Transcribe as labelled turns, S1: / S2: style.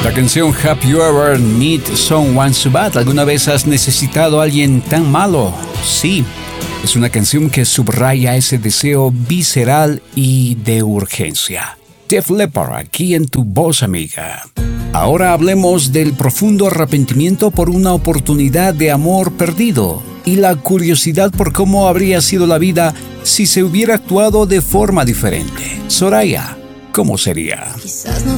S1: La canción Have You Ever Need Someone So Bad? ¿Alguna vez has necesitado a alguien tan malo? Sí, es una canción que subraya ese deseo visceral y de urgencia. Def Leppard, aquí en Tu Voz Amiga. Ahora hablemos del profundo arrepentimiento por una oportunidad de amor perdido y la curiosidad por cómo habría sido la vida si se hubiera actuado de forma diferente. Soraya, ¿cómo sería?